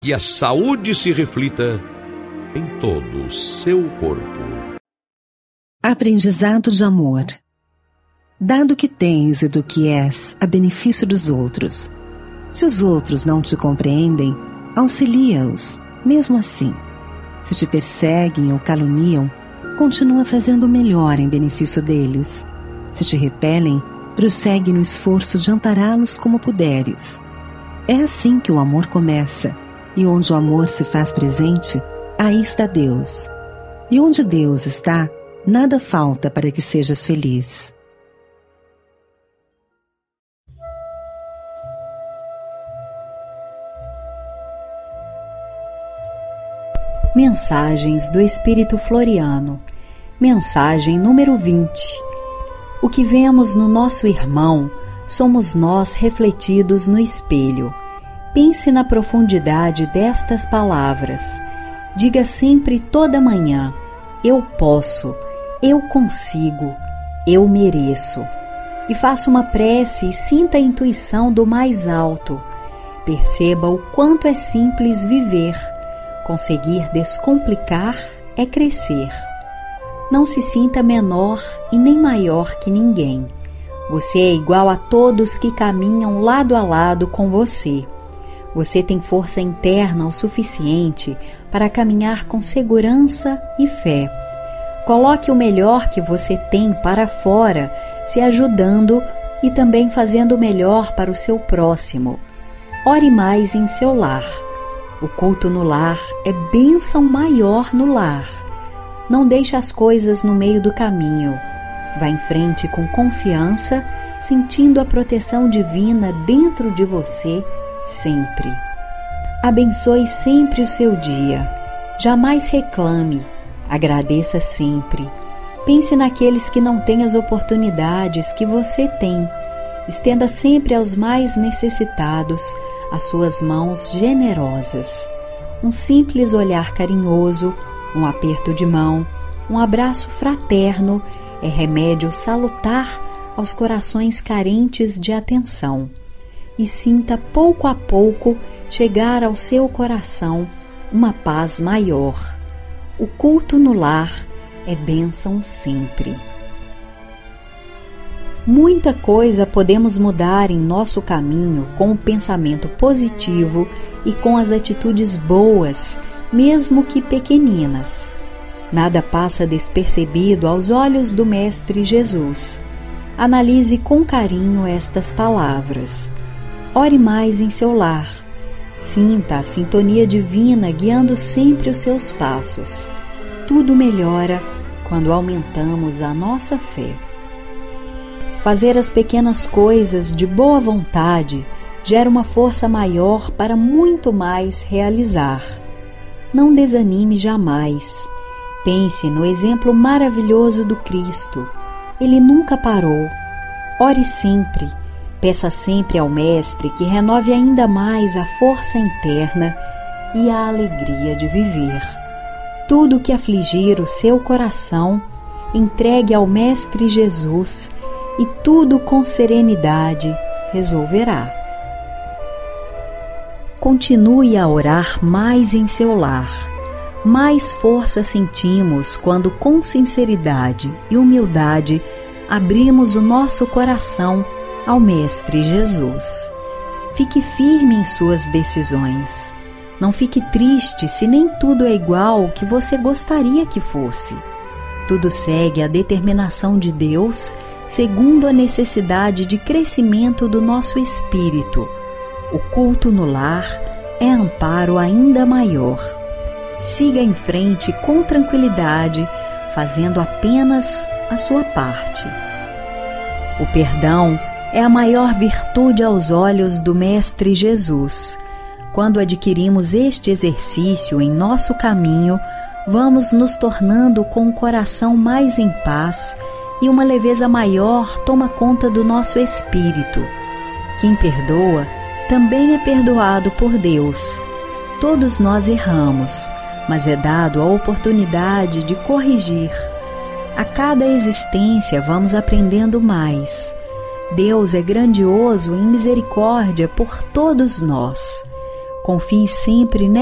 e a saúde se reflita em todo o seu corpo. Aprendizado de amor. Dado que tens e do que és a benefício dos outros, se os outros não te compreendem, auxilia-os, mesmo assim. Se te perseguem ou caluniam, continua fazendo o melhor em benefício deles. Se te repelem, prossegue no esforço de ampará-los como puderes. É assim que o amor começa, e onde o amor se faz presente, aí está Deus. E onde Deus está, nada falta para que sejas feliz. Mensagens do Espírito Floriano. Mensagem número 20. O que vemos no nosso irmão, somos nós refletidos no espelho. Pense na profundidade destas palavras. Diga sempre toda manhã: eu posso, eu consigo, eu mereço. E faça uma prece e sinta a intuição do mais alto. Perceba o quanto é simples viver. Conseguir descomplicar é crescer. Não se sinta menor e nem maior que ninguém. Você é igual a todos que caminham lado a lado com você. Você tem força interna o suficiente para caminhar com segurança e fé. Coloque o melhor que você tem para fora, se ajudando e também fazendo o melhor para o seu próximo. Ore mais em seu lar. O culto no lar é bênção maior no lar. Não deixe as coisas no meio do caminho. Vá em frente com confiança, sentindo a proteção divina dentro de você sempre. Abençoe sempre o seu dia. Jamais reclame. Agradeça sempre. Pense naqueles que não têm as oportunidades que você tem. Estenda sempre aos mais necessitados as suas mãos generosas. Um simples olhar carinhoso, um aperto de mão, um abraço fraterno é remédio salutar aos corações carentes de atenção. E sinta pouco a pouco chegar ao seu coração uma paz maior. O culto no lar é bênção sempre. Muita coisa podemos mudar em nosso caminho com o pensamento positivo e com as atitudes boas, mesmo que pequeninas. Nada passa despercebido aos olhos do Mestre Jesus. Analise com carinho estas palavras. Ore mais em seu lar. Sinta a sintonia divina guiando sempre os seus passos. Tudo melhora quando aumentamos a nossa fé. Fazer as pequenas coisas de boa vontade gera uma força maior para muito mais realizar. Não desanime jamais. Pense no exemplo maravilhoso do Cristo. Ele nunca parou. Ore sempre. Peça sempre ao Mestre que renove ainda mais a força interna e a alegria de viver. Tudo que afligir o seu coração, entregue ao Mestre Jesus e tudo com serenidade resolverá. Continue a orar mais em seu lar. Mais força sentimos quando com sinceridade e humildade abrimos o nosso coração ao Mestre Jesus. Fique firme em suas decisões. Não fique triste se nem tudo é igual ao que você gostaria que fosse. Tudo segue a determinação de Deus segundo a necessidade de crescimento do nosso espírito. O culto no lar é amparo ainda maior. Siga em frente com tranquilidade, fazendo apenas a sua parte. O perdão é a maior virtude aos olhos do Mestre Jesus. Quando adquirimos este exercício em nosso caminho, vamos nos tornando com o coração mais em paz e uma leveza maior toma conta do nosso espírito. Quem perdoa também é perdoado por Deus. Todos nós erramos, mas é dado a oportunidade de corrigir. A cada existência vamos aprendendo mais. Deus é grandioso em misericórdia por todos nós. Confie sempre